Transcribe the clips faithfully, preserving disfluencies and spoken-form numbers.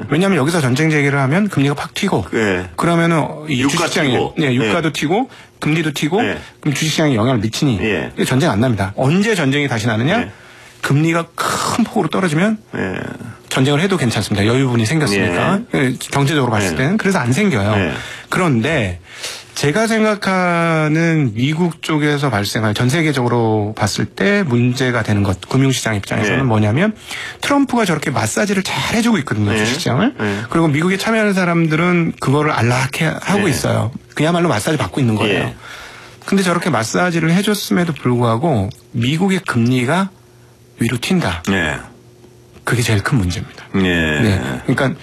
왜냐하면 여기서 전쟁 재개를 하면 금리가 팍 튀고, 예. 그러면은 이 주식시장에 예, 유가도 예. 튀고, 금리도 튀고, 예. 그럼 주식시장에 영향을 미치니 예. 전쟁 안 납니다. 언제 전쟁이 다시 나느냐? 예. 금리가 큰 폭으로 떨어지면 예. 전쟁을 해도 괜찮습니다. 여유분이 생겼으니까 예. 경제적으로 봤을 예. 때는 그래서 안 생겨요. 예. 그런데 제가 생각하는 미국 쪽에서 발생할 전 세계적으로 봤을 때 문제가 되는 것, 금융시장 입장에서는 네. 뭐냐면 트럼프가 저렇게 마사지를 잘 해주고 있거든요, 네. 주식시장을. 네. 그리고 미국에 참여하는 사람들은 그거를 안락해 하고 네. 있어요. 그야말로 마사지 받고 있는 거예요. 네. 근데 저렇게 마사지를 해줬음에도 불구하고 미국의 금리가 위로 튄다. 네. 그게 제일 큰 문제입니다. 네. 네. 그러니까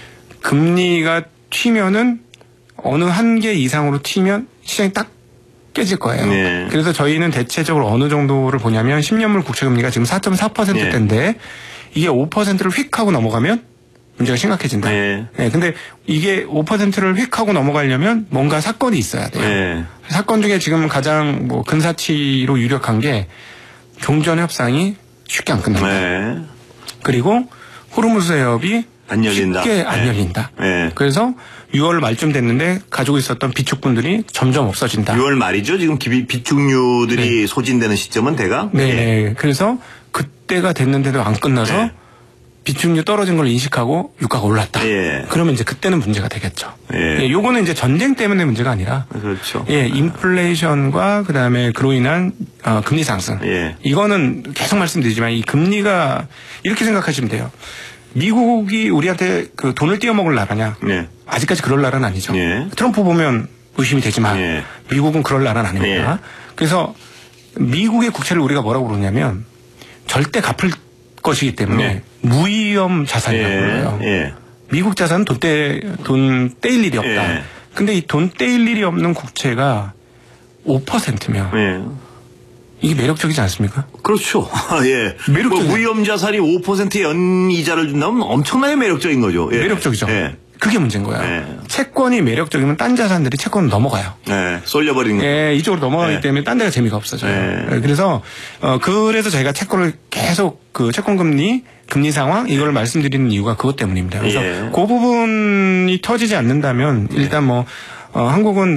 금리가 튀면은 어느 한계 이상으로 튀면 시장이 딱 깨질 거예요. 네. 그래서 저희는 대체적으로 어느 정도를 보냐면 십 년물 국채금리가 지금 사 점 사 퍼센트대인데 네. 이게 오 퍼센트를 휙 하고 넘어가면 문제가 심각해진다. 네. 네. 근데 이게 오 퍼센트를 휙 하고 넘어가려면 뭔가 사건이 있어야 돼요. 네. 사건 중에 지금 가장 뭐 근사치로 유력한 게 종전 협상이 쉽게 안 끝난다. 네. 그리고 호르무즈 해협이 안 열린다. 쉽게 안 네. 열린다. 네. 그래서 유월 말쯤 됐는데 가지고 있었던 비축분들이 점점 없어진다. 유월 말이죠. 지금 비축류들이 네. 소진되는 시점은 대강. 네. 네. 그래서 그때가 됐는데도 안 끝나서 네. 비축류 떨어진 걸 인식하고 유가가 올랐다. 예. 그러면 이제 그때는 문제가 되겠죠. 예. 예, 요거는 이제 전쟁 때문에 문제가 아니라. 그렇죠. 예, 인플레이션과 그 다음에 그로 인한 어, 금리 상승. 예. 이거는 계속 말씀드리지만 이 금리가 이렇게 생각하시면 돼요. 미국이 우리한테 그 돈을 띄어먹을 나라냐? 예. 아직까지 그럴 나라는 아니죠. 예. 트럼프 보면 의심이 되지만 예. 미국은 그럴 나라는 아닙니다. 예. 그래서 미국의 국채를 우리가 뭐라고 그러냐면 절대 갚을 것이기 때문에 네. 무위험 자산이라고 불러요. 예. 예. 미국 자산은 돈 떼, 돈 떼일 일이 없다. 예. 근데 이 돈 떼일 일이 없는 국채가 오 퍼센트면 예. 이게 매력적이지 않습니까? 그렇죠. 예. 매력적. 뭐 무위험 자산이 오 퍼센트의 연이자를 준다면 엄청나게 매력적인 거죠. 예. 매력적이죠. 예. 그게 문제인 거야. 예. 채권이 매력적이면 딴 자산들이 채권을 넘어가요. 예. 쏠려버리는 거. 예, 이쪽으로 넘어가기 예. 때문에 딴 데가 재미가 없어져요. 예. 그래서 어 그래서 저희가 채권을 계속 그 채권 금리, 금리 상황 이걸 말씀드리는 이유가 그것 때문입니다. 그래서 예. 그 부분이 터지지 않는다면 일단 뭐 어, 한국은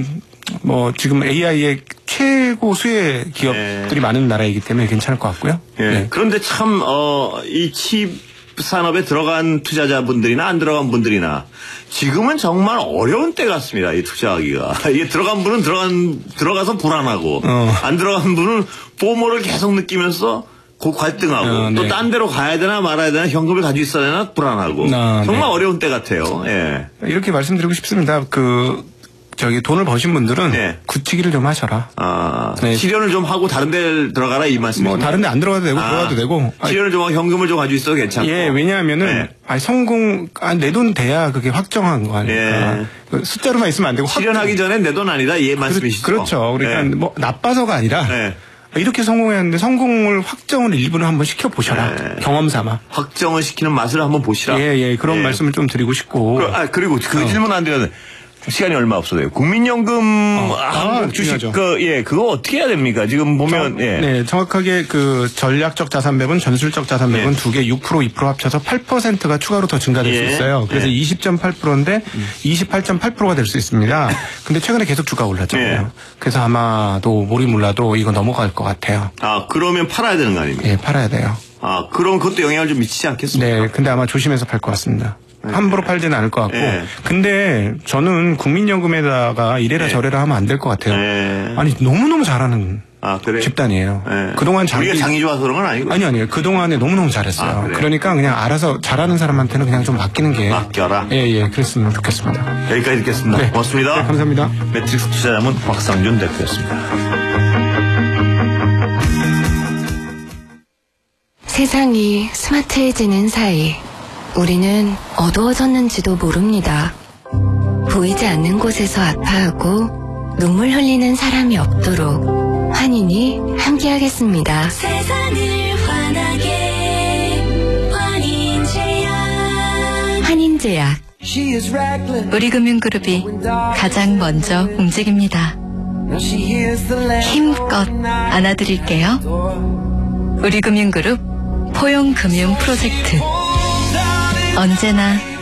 뭐 지금 에이아이의 최고 수혜 기업들이 예. 많은 나라이기 때문에 괜찮을 것 같고요. 예. 예. 그런데 참 어 이 칩 산업에 들어간 투자자분들이나 안 들어간 분들이나 지금은 정말 어려운 때 같습니다. 이 투자하기가. 이게 들어간 분은 들어간 들어가서 불안하고 어. 안 들어간 분은 포모를 계속 느끼면서 그 갈등하고 어, 네. 또 딴 데로 가야 되나 말아야 되나 현금을 가지고 있어야 되나 불안하고 어, 정말 네. 어려운 때 같아요. 예. 이렇게 말씀드리고 싶습니다. 그 저기 돈을 버신 분들은 네. 굳히기를 좀 하셔라. 아, 네. 실현을 좀 하고 다른 데 들어가라 이 말씀이죠. 뭐 다른 데 안 들어가도 되고 아, 들어가도 되고. 실현을 좀 하고 현금을 좀 가지고 있어도 괜찮고. 예, 왜냐하면은 네. 아니, 성공 아, 내 돈 돼야 그게 확정한 거 아닙니까? 예. 그 숫자로만 있으면 안 되고 실현하기 확정. 전에 내 돈 아니다 이 말씀이시죠. 그렇죠. 그러니까 네. 뭐 나빠서가 아니라. 네. 이렇게 성공했는데 성공을 확정을 일부는 한번 시켜보셔라. 네. 경험 삼아. 확정을 시키는 맛을 한번 보시라. 예, 예. 그런 예. 말씀을 좀 드리고 싶고. 그, 아, 그리고 그 어. 질문 안 드렸는데. 시간이 얼마 없어요. 국민연금 어, 한국 아, 주식 그 예 그거 어떻게 해야 됩니까? 지금 보면 정, 예. 네 정확하게 그 전략적 자산 배분, 전술적 자산 배분 예. 두 개 육 퍼센트 이 퍼센트 합쳐서 팔 퍼센트가 추가로 더 증가될 예. 수 있어요. 그래서 예. 이십 점 팔 퍼센트인데 음. 이십팔 점 팔 퍼센트가 될 수 있습니다. 근데 최근에 계속 주가 올랐잖아요. 예. 그래서 아마도 몰이 몰라도 이거 넘어갈 것 같아요. 아 그러면 팔아야 되는 거 아닙니까? 예, 팔아야 돼요. 아 그럼 그것도 영향을 좀 미치지 않겠습니까? 네, 근데 아마 조심해서 팔 것 같습니다. 함부로 팔지는 않을 것 같고. 네. 근데 저는 국민연금에다가 이래라 네. 저래라 하면 안 될 것 같아요. 네. 아니 너무너무 잘하는 아, 그래? 집단이에요. 네. 그동안 장기... 우리가 장이 좋아서 그런 건 아니고. 아니 아니요. 그동안에 너무너무 잘했어요. 아, 그러니까 그냥 알아서 잘하는 사람한테는 그냥 좀 맡기는 게. 맡겨라. 예, 예. 그랬으면 좋겠습니다. 여기까지 듣겠습니다. 네. 고맙습니다. 네, 감사합니다. 매트릭스 투자자문 박상준 대표였습니다. 세상이 스마트해지는 사이 우리는 어두워졌는지도 모릅니다. 보이지 않는 곳에서 아파하고 눈물 흘리는 사람이 없도록 환인이 함께하겠습니다. 세상을 환하게 환인제약. 환인제약. 우리금융그룹이 가장 먼저 움직입니다. 힘껏 안아드릴게요. 우리금융그룹 포용금융 프로젝트. 언제나